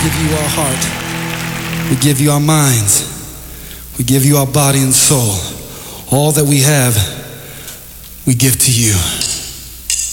give you our heart. We give you our minds. We give you our body and soul. All that we have, we give to you.